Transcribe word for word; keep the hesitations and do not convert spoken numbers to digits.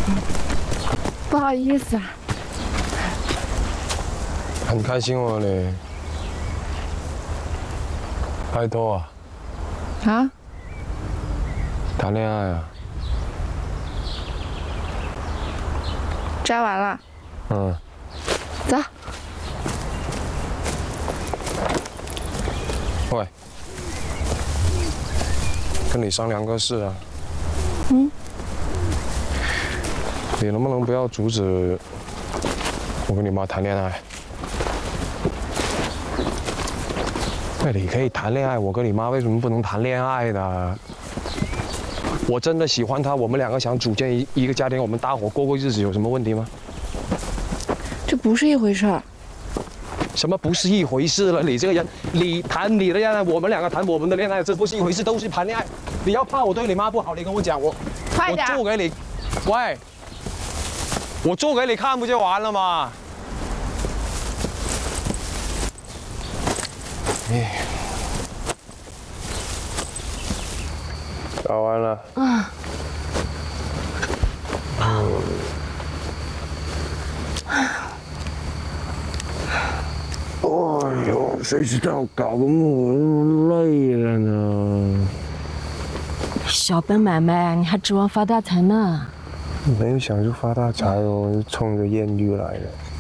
不好意思啊。 很开心哦你。拍拖啊？ 啊？ 谈恋爱啊？ 摘完了。 嗯。 走。 喂，跟你商量个事啊。 嗯。 你能不能不要阻止我跟你妈谈恋爱？那你可以谈恋爱，我跟你妈为什么不能谈恋爱呢？我真的喜欢她，我们两个想组建一一个家庭，我们搭伙过过日子，有什么问题吗？ 这不是一回事儿。 什么不是一回事了？你这个人，你谈你的恋爱，我们两个谈我们的恋爱，这不是一回事，都是谈恋爱。你要怕我对你妈不好，你跟我讲，我快点， 我做给你，喂，我做给你看不就完了吗？哎，搞完了。啊。嗯。哎呦，谁知道搞得我那么累了呢？ 小本买卖，你还指望发大财呢？ 没有想着发大财哦，冲着艳遇来的。